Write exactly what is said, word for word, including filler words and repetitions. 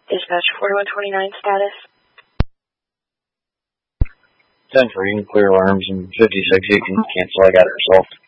Dispatch forty-one twenty-nine status. ten for you can clear alarms and fifty-six you can cancel. I got it resolved.